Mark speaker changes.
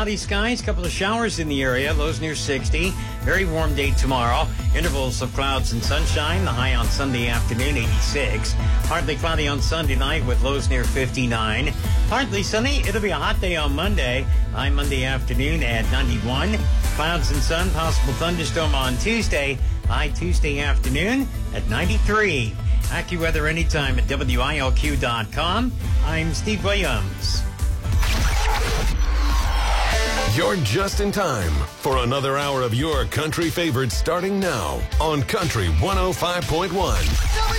Speaker 1: cloudy skies, couple of showers in the area, lows near 60. Very warm day tomorrow. Intervals of clouds and sunshine. The high on Sunday afternoon, 86. Partly cloudy on Sunday night with lows near 59. Partly sunny. It'll be a hot day on Monday. High Monday afternoon at 91. Clouds and sun, possible thunderstorm on Tuesday. High Tuesday afternoon at 93. AccuWeather anytime at WILQ.com. I'm Steve Williams.
Speaker 2: You're just in time for another hour of your country favorites starting now on Country 105.1.